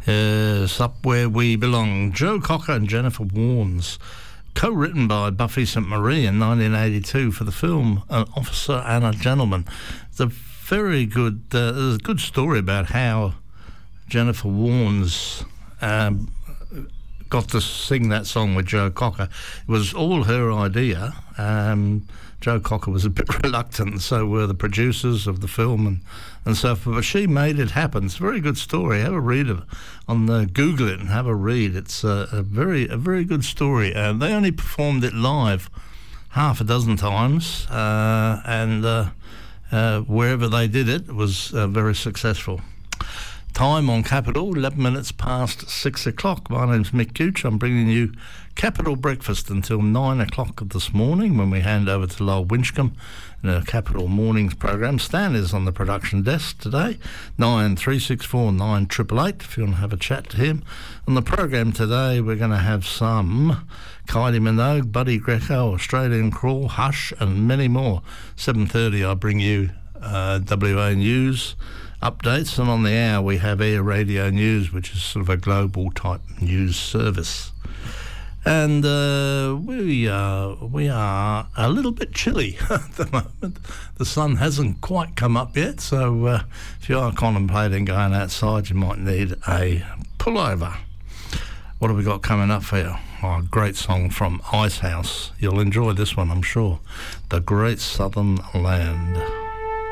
Yes, Up Where We Belong. Joe Cocker and Jennifer Warnes. Co-written by Buffy St. Marie in 1982 for the film An Officer and a Gentleman. It's a very good, there's a good story about how Jennifer Warnes got to sing that song with Joe Cocker. It was all her idea. Joe Cocker was a bit reluctant, and so were the producers of the film and so forth. But she made it happen. It's a very good story. Have a read of it Google it and have a read. It's a very good story. They only performed it live half a dozen times, and wherever they did it was very successful. Time on Capital, 11 minutes past 6 o'clock. My name's Mick Gooch. I'm bringing you Capital Breakfast until 9 o'clock of this morning when we hand over to Lowell Winchcombe in our Capital Mornings program. Stan is on the production desk today, 9364 9888, if you want to have a chat to him. On the program today, we're going to have some Kylie Minogue, Buddy Greco, Australian Crawl, Hush, and many more. 7:30, I bring you WA News updates, and on the hour we have Air Radio News, which is sort of a global type news service. And we are a little bit chilly at the moment. The sun hasn't quite come up yet, so if you are contemplating going outside, you might need a pullover. What have we got coming up for you? Oh, a great song from Icehouse. You'll enjoy this one, I'm sure. The Great Southern Land.